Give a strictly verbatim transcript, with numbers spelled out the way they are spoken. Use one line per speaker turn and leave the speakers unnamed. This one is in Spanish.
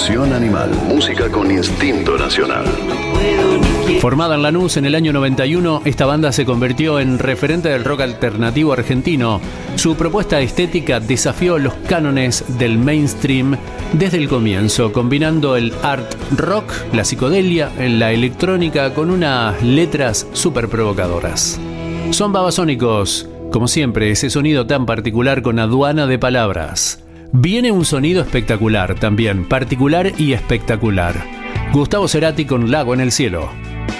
Revolución Animal. Música con instinto nacional.
Formada en Lanús en el año noventa y uno, esta banda se convirtió en referente del rock alternativo argentino. Su propuesta estética desafió los cánones del mainstream desde el comienzo, combinando el art rock, la psicodelia, la electrónica con unas letras súper provocadoras. Son Babasónicos, como siempre, ese sonido tan particular con aduana de palabras. Viene un sonido espectacular también, particular y espectacular. Gustavo Cerati con Lago en el cielo.